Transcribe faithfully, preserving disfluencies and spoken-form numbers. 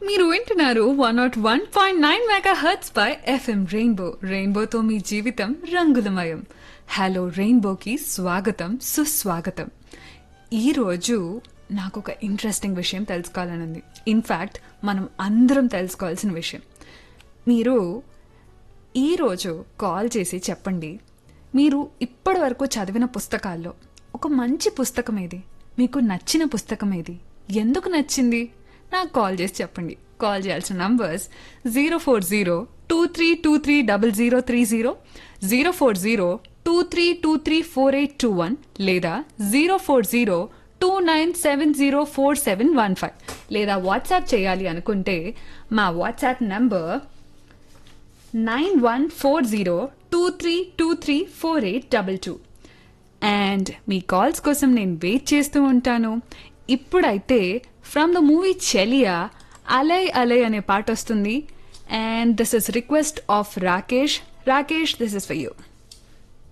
మీరు వింటున్నారు one not one point nine mega hurts pi FM rainbow. రెయిన్బోతో మీ జీవితం రంగులమయం. హలో రెయిన్బోకి స్వాగతం, సుస్వాగతం. ఈరోజు నాకు ఒక ఇంట్రెస్టింగ్ విషయం తెలుసుకోవాలనుంది. ఇన్ఫ్యాక్ట్ మనం అందరం తెలుసుకోవాల్సిన విషయం. మీరు ఈరోజు కాల్ చేసి చెప్పండి, మీరు ఇప్పటి వరకు చదివిన పుస్తకాల్లో ఒక మంచి పుస్తకం ఏది, మీకు నచ్చిన పుస్తకం ఏది, ఎందుకు నచ్చింది, నాకు కాల్ చేసి చెప్పండి. కాల్ చేయాల్సిన numbers zero four zero two three two three double zero three zero, zero four zero two three two three four eight two one లేదా zero four zero two nine seven zero four seven one five లేదా WhatsApp చేయాలి అనుకుంటే మా WhatsApp number nine one four zero two three two three four eight double two. And me calls కోసం నేను wait చేస్తూ ఉంటాను. ఇప్పుడైతే ఫ్రమ్ ద మూవీ చెలియా అలై అలై అనే పాట వస్తుంది. And this is request of Rakesh. Rakesh, this is for you.